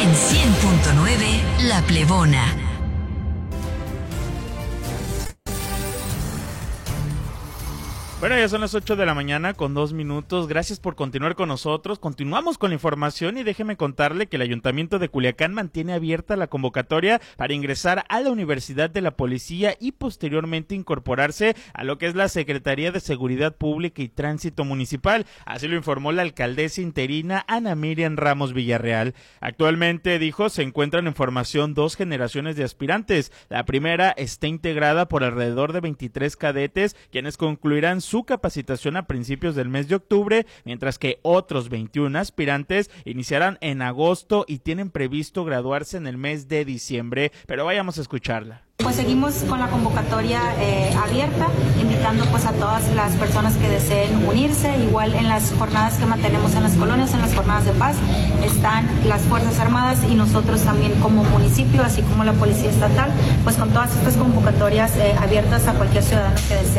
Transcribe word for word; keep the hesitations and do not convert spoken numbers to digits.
En cien punto nueve La Plebona. Bueno, ya son las ocho de la mañana con dos minutos. Gracias por continuar con nosotros. Continuamos con la información y déjeme contarle que el Ayuntamiento de Culiacán mantiene abierta la convocatoria para ingresar a la Universidad de la Policía y posteriormente incorporarse a lo que es la Secretaría de Seguridad Pública y Tránsito Municipal. Así lo informó la alcaldesa interina Ana Miriam Ramos Villarreal. Actualmente, dijo, se encuentran en formación dos generaciones de aspirantes. La primera está integrada por alrededor de veintitrés cadetes, quienes concluirán su capacitación a principios del mes de octubre, mientras que otros veintiún aspirantes iniciarán en agosto y tienen previsto graduarse en el mes de diciembre. Pero vayamos a escucharla. Pues seguimos con la convocatoria eh, abierta, invitando pues a todas las personas que deseen unirse. Igual en las jornadas que mantenemos en las colonias, en las jornadas de paz, están las Fuerzas Armadas y nosotros también como municipio, así como la Policía Estatal, pues con todas estas convocatorias eh, abiertas a cualquier ciudadano que desee.